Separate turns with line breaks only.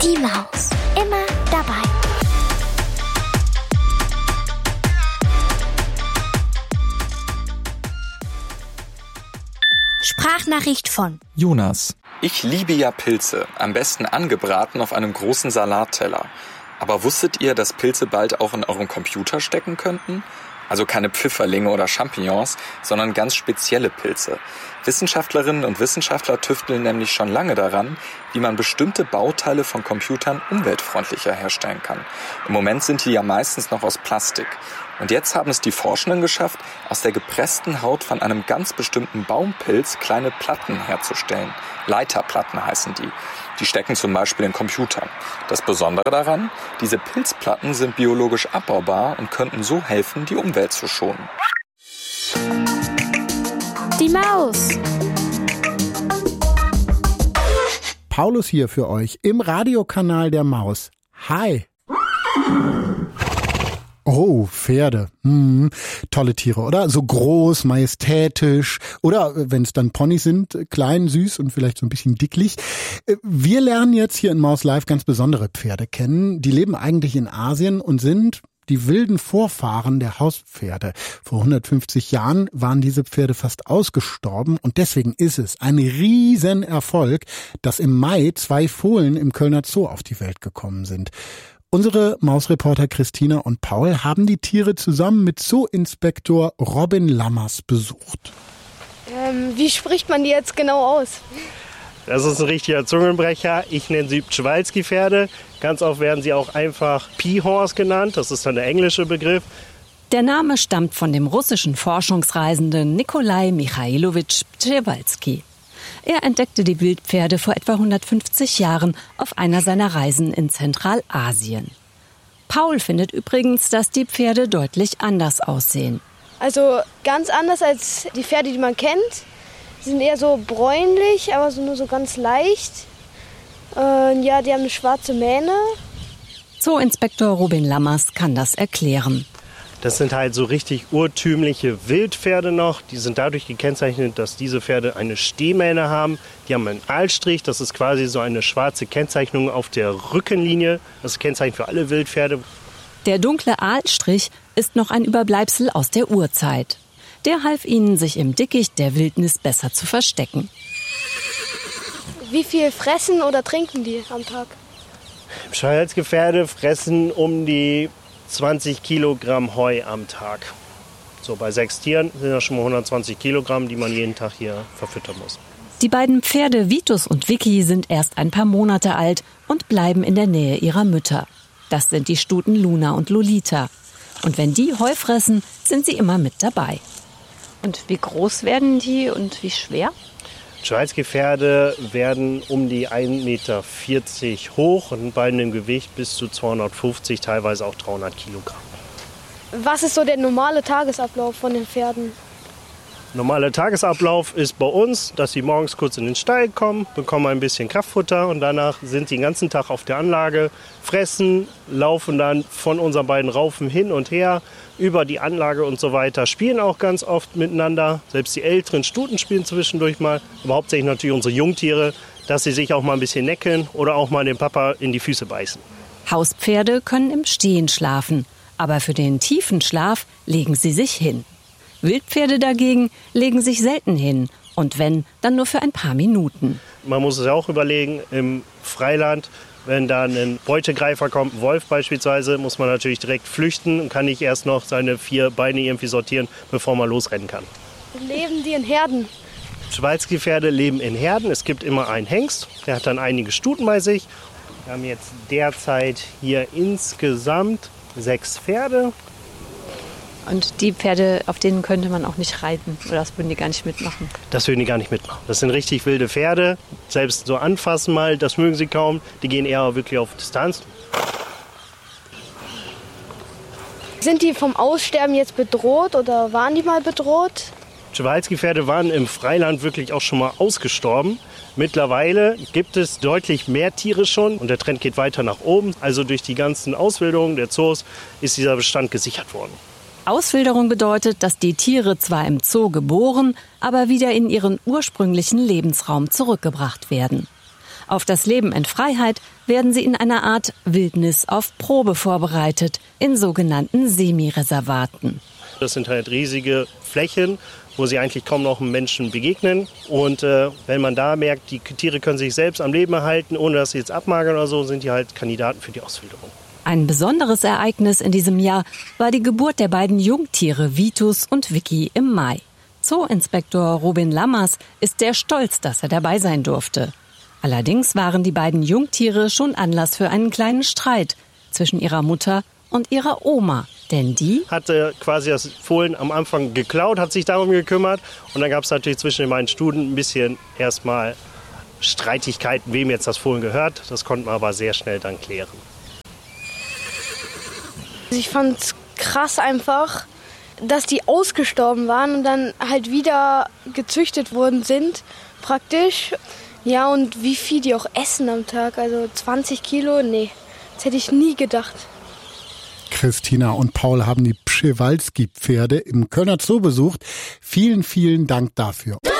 Die Maus. Immer dabei. Sprachnachricht von
Jonas. Ich liebe ja Pilze, am besten angebraten auf einem großen Salatteller. Aber wusstet ihr, dass Pilze bald auch in eurem Computer stecken könnten? Also keine Pfifferlinge oder Champignons, sondern ganz spezielle Pilze. Wissenschaftlerinnen und Wissenschaftler tüfteln nämlich schon lange daran, wie man bestimmte Bauteile von Computern umweltfreundlicher herstellen kann. Im Moment sind die ja meistens noch aus Plastik. Und jetzt haben es die Forschenden geschafft, aus der gepressten Haut von einem ganz bestimmten Baumpilz kleine Platten herzustellen. Leiterplatten heißen die. Die stecken zum Beispiel in Computern. Das Besondere daran, diese Pilzplatten sind biologisch abbaubar und könnten so helfen, die Umwelt zu schonen.
Die Maus.
Paulus hier für euch im Radiokanal der Maus. Hi. Oh, Pferde. Tolle Tiere, oder? So groß, majestätisch. Oder, wenn es dann Ponys sind, klein, süß und vielleicht so ein bisschen dicklich. Wir lernen jetzt hier in Maus Live ganz besondere Pferde kennen. Die leben eigentlich in Asien und sind die wilden Vorfahren der Hauspferde. Vor 150 Jahren waren diese Pferde fast ausgestorben und deswegen ist es ein Riesenerfolg, dass im Mai 2 Fohlen im Kölner Zoo auf die Welt gekommen sind. Unsere Mausreporter Christina und Paul haben die Tiere zusammen mit Zooinspektor Robin Lammers besucht.
Wie spricht man die jetzt genau aus?
Das ist ein richtiger Zungenbrecher. Ich nenne sie Przewalski-Pferde. Ganz oft werden sie auch einfach Pea-Horse genannt. Das ist dann der englische Begriff.
Der Name stammt von dem russischen Forschungsreisenden Nikolai Michailowitsch Przewalski. Er entdeckte die Wildpferde vor etwa 150 Jahren auf einer seiner Reisen in Zentralasien. Paul findet übrigens, dass die Pferde deutlich anders aussehen.
Also ganz anders als die Pferde, die man kennt. Sie sind eher so bräunlich, aber nur so ganz leicht. Ja, die haben eine schwarze Mähne.
Zooinspektor Robin Lammers kann das erklären.
Das sind halt so richtig urtümliche Wildpferde noch. Die sind dadurch gekennzeichnet, dass diese Pferde eine Stehmähne haben. Die haben einen Aalstrich, das ist quasi so eine schwarze Kennzeichnung auf der Rückenlinie. Das ist Kennzeichen für alle Wildpferde.
Der dunkle Aalstrich ist noch ein Überbleibsel aus der Urzeit. Der half ihnen, sich im Dickicht der Wildnis besser zu verstecken.
Wie viel fressen oder trinken die am Tag?
Przewalski-Pferde fressen um die 20 Kilogramm Heu am Tag. So bei 6 Tieren sind das schon mal 120 Kilogramm, die man jeden Tag hier verfüttern muss.
Die beiden Pferde Vitus und Vicky sind erst ein paar Monate alt und bleiben in der Nähe ihrer Mütter. Das sind die Stuten Luna und Lolita. Und wenn die Heu fressen, sind sie immer mit dabei.
Und wie groß werden die und wie schwer?
Przewalski-Pferde werden um die 1,40 Meter hoch und bei einem Gewicht bis zu 250, teilweise auch 300 Kilogramm.
Was ist so der normale Tagesablauf von den Pferden?
Normaler Tagesablauf ist bei uns, dass sie morgens kurz in den Stall kommen, bekommen ein bisschen Kraftfutter und danach sind sie den ganzen Tag auf der Anlage, fressen, laufen dann von unseren beiden Raufen hin und her über die Anlage und so weiter, spielen auch ganz oft miteinander. Selbst die älteren Stuten spielen zwischendurch mal, aber hauptsächlich natürlich unsere Jungtiere, dass sie sich auch mal ein bisschen necken oder auch mal den Papa in die Füße beißen.
Hauspferde können im Stehen schlafen, aber für den tiefen Schlaf legen sie sich hin. Wildpferde dagegen legen sich selten hin und wenn, dann nur für ein paar Minuten.
Man muss es auch überlegen, im Freiland, wenn da ein Beutegreifer kommt, ein Wolf beispielsweise, muss man natürlich direkt flüchten und kann nicht erst noch seine 4 Beine irgendwie sortieren, bevor man losrennen kann.
Leben die in Herden?
Przewalski-Pferde leben in Herden. Es gibt immer einen Hengst, der hat dann einige Stuten bei sich. Wir haben jetzt derzeit hier insgesamt 6 Pferde.
Und die Pferde, auf denen könnte man auch nicht reiten oder das würden die gar nicht mitmachen?
Das würden die gar nicht mitmachen. Das sind richtig wilde Pferde. Selbst so anfassen mal, das mögen sie kaum. Die gehen eher wirklich auf Distanz.
Sind die vom Aussterben jetzt bedroht oder waren die mal bedroht?
Przewalski-Pferde waren im Freiland wirklich auch schon mal ausgestorben. Mittlerweile gibt es deutlich mehr Tiere schon und der Trend geht weiter nach oben. Also durch die ganzen Auswilderungen der Zoos ist dieser Bestand gesichert worden.
Auswilderung bedeutet, dass die Tiere zwar im Zoo geboren, aber wieder in ihren ursprünglichen Lebensraum zurückgebracht werden. Auf das Leben in Freiheit werden sie in einer Art Wildnis auf Probe vorbereitet, in sogenannten Semireservaten.
Das sind halt riesige Flächen, wo sie eigentlich kaum noch einem Menschen begegnen. Und wenn man da merkt, die Tiere können sich selbst am Leben erhalten, ohne dass sie jetzt abmagern oder so, sind die halt Kandidaten für die Auswilderung.
Ein besonderes Ereignis in diesem Jahr war die Geburt der beiden Jungtiere Vitus und Vicky im Mai. Zooinspektor Robin Lammers ist sehr stolz, dass er dabei sein durfte. Allerdings waren die beiden Jungtiere schon Anlass für einen kleinen Streit zwischen ihrer Mutter und ihrer Oma. Denn die
hatte quasi das Fohlen am Anfang geklaut, hat sich darum gekümmert. Und dann gab es natürlich zwischen den beiden Studen ein bisschen erstmal Streitigkeiten, wem jetzt das Fohlen gehört. Das konnten wir aber sehr schnell dann klären.
Ich fand es krass einfach, dass die ausgestorben waren und dann halt wieder gezüchtet worden sind, praktisch. Ja, und wie viel die auch essen am Tag, also 20 Kilo, nee, das hätte ich nie gedacht.
Christina und Paul haben die Przewalski-Pferde im Kölner Zoo besucht. Vielen, vielen Dank dafür.